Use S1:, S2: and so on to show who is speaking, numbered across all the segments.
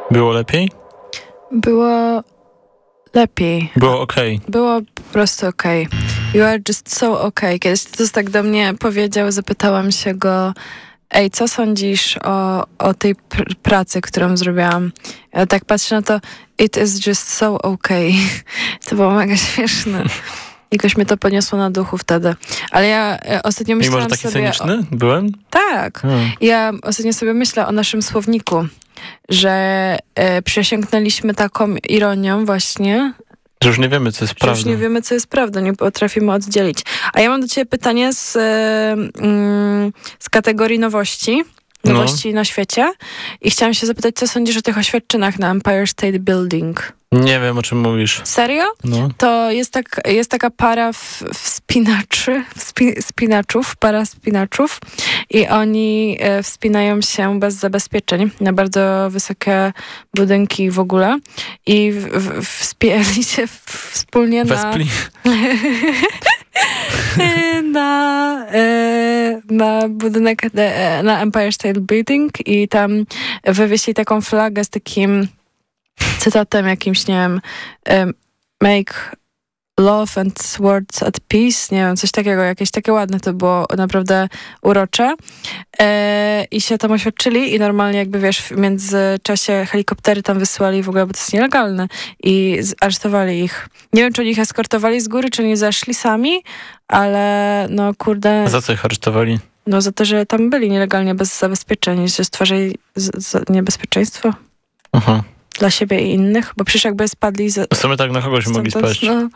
S1: Było lepiej?
S2: Było lepiej.
S1: Było okej.
S2: Było po prostu okej. You are just so okay. Kiedyś Tytus tak do mnie powiedział, zapytałam się go, ej, co sądzisz o tej pracy, którą zrobiłam? Ja tak patrzę na to, it is just so okay. To było mega śmieszne. Jakoś mnie to podniosło na duchu wtedy. Ale ja ostatnio myślałam
S1: Mimo, że taki
S2: sobie...
S1: cyniczny byłem?
S2: Tak. Ja ostatnio sobie myślę o naszym słowniku, że przesiąknęliśmy taką ironią właśnie,
S1: Że już nie wiemy, co jest
S2: że
S1: prawda.
S2: już nie wiemy, co jest prawda, nie potrafimy oddzielić. A ja mam do ciebie pytanie z kategorii nowości na świecie i chciałam się zapytać, co sądzisz o tych oświadczynach na Empire State Building?
S1: Nie wiem, o czym mówisz.
S2: Serio?
S1: No.
S2: To jest taka para para wspinaczów i oni wspinają się bez zabezpieczeń na bardzo wysokie budynki w ogóle i wspięli się wspólnie na budynek, na Empire State Building i tam wywiesili taką flagę z takim cytatem jakimś, nie wiem, make love and swords at peace, nie wiem, coś takiego, jakieś takie ładne, to było naprawdę urocze. I się tam oświadczyli i normalnie jakby, wiesz, w międzyczasie helikoptery tam wysyłali w ogóle, bo to jest nielegalne i aresztowali ich. Nie wiem, czy oni ich eskortowali z góry, czy oni zeszli sami, ale no kurde...
S1: Za co ich aresztowali?
S2: No za to, że tam byli nielegalnie bez zabezpieczeń, że stwarzali niebezpieczeństwo.
S1: Aha.
S2: Dla siebie i innych, bo przecież jakby spadli...
S1: W sumie tak na kogoś mogli spaść.
S2: No,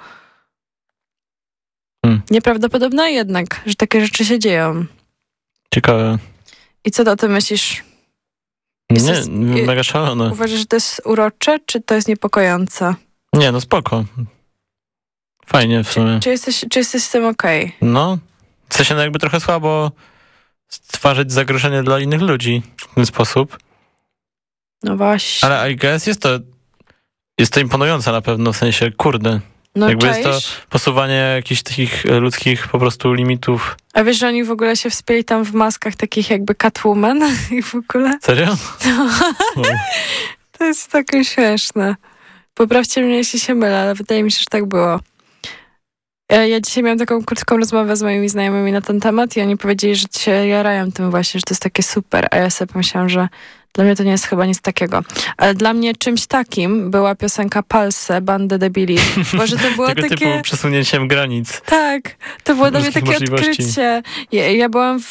S2: nieprawdopodobne jednak, że takie rzeczy się dzieją.
S1: Ciekawe.
S2: I co ty o tym myślisz?
S1: Mega szalone.
S2: Uważasz, że to jest urocze, czy to jest niepokojące?
S1: Nie, no spoko. Fajnie w sumie.
S2: Czy jesteś z tym okej?
S1: No. W sensie no jakby trochę słabo stwarzać zagrożenie dla innych ludzi w ten sposób.
S2: No właśnie.
S1: Ale I guess jest to imponujące na pewno, w sensie kurde.
S2: No
S1: jakby
S2: czaisz?
S1: jest to posuwanie jakichś takich ludzkich po prostu limitów.
S2: A wiesz, że oni w ogóle się wspięli tam w maskach takich jakby Catwoman i w ogóle?
S1: Serio?
S2: No. To jest takie śmieszne. Poprawcie mnie, jeśli się mylę, ale wydaje mi się, że tak było. Ja dzisiaj miałam taką krótką rozmowę z moimi znajomymi na ten temat i oni powiedzieli, że się jarają tym właśnie, że to jest takie super, a ja sobie pomyślałam, że dla mnie to nie jest chyba nic takiego. Ale dla mnie czymś takim była piosenka Palse, Bandy Debili. Bo to było
S1: tego
S2: takie...
S1: typu przesunięciem granic.
S2: Tak, to było dla mnie takie
S1: możliwości.
S2: odkrycie. Ja byłam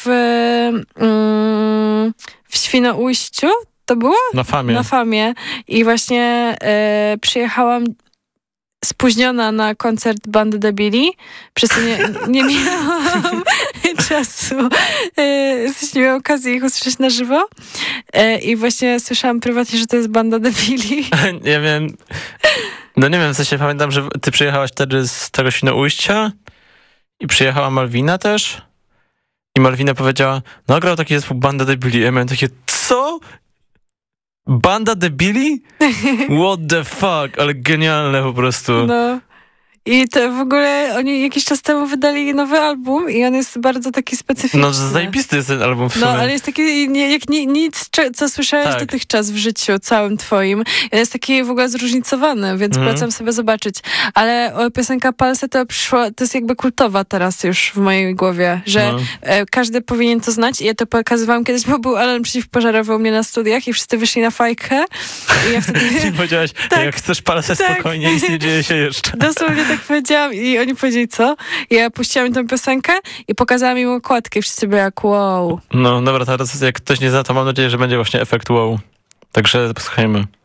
S2: w Świnoujściu, to było? Na Famie. I właśnie przyjechałam spóźniona na koncert Bandy Debili, przez to nie miałam czasu, nie miałam okazji ich usłyszeć na żywo i właśnie słyszałam prywatnie, że to jest Banda Debili.
S1: Nie wiem, w sensie pamiętam, że ty przyjechałaś wtedy z tego Świnoujścia i przyjechała Malwina też i Malwina powiedziała, no grał taki zespół Banda Debili. Ja miałem takie, co? Banda Debili? What the fuck? Ale genialne po prostu.
S2: No. I to w ogóle oni jakiś czas temu wydali nowy album i on jest bardzo taki specyficzny.
S1: No zajebisty jest ten album w sumie.
S2: No, ale jest taki jak nic, co słyszałeś dotychczas w życiu całym twoim. On jest taki w ogóle zróżnicowany, więc polecam sobie zobaczyć. Ale piosenka Palse to jest jakby kultowa teraz już w mojej głowie, że każdy powinien to znać i ja to pokazywałam kiedyś, bo był alarm przeciwpożarowy u mnie na studiach i wszyscy wyszli na fajkę. I ja wtedy...
S1: I powiedziałaś, jak chcesz Palse spokojnie, nic nie dzieje się jeszcze.
S2: Dosłownie tak powiedziałam i oni powiedzieli, co? I ja puściłam im tę piosenkę i pokazałam im okładkę i wszyscy byli jak wow.
S1: No dobra, teraz jak ktoś nie zna, to mam nadzieję, że będzie właśnie efekt wow. Także posłuchajmy.